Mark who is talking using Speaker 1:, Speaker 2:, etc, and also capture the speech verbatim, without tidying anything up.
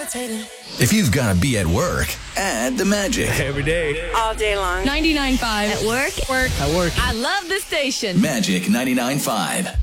Speaker 1: If you've got to be at work, add the magic.
Speaker 2: Every day.
Speaker 3: All day long.
Speaker 4: ninety-nine point five.
Speaker 3: At work.
Speaker 4: Work.
Speaker 2: At work.
Speaker 3: I love the station.
Speaker 1: Magic ninety-nine point five.